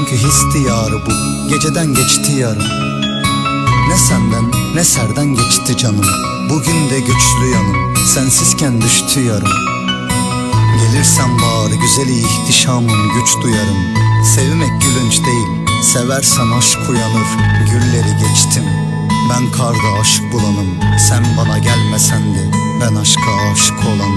Çünkü his diyarı bu, geceden geçti yarım. Ne senden ne serden geçti canım. Bugün de güçlü yanım, sensizken düştü yarım. Gelirsen bari güzeli ihtişamım, güç duyarım. Sevmek gülünç değil, seversen aşk uyanır. Gülleri geçtim, ben karda aşk bulanım. Sen bana gelmesen de ben aşka aşık olanım.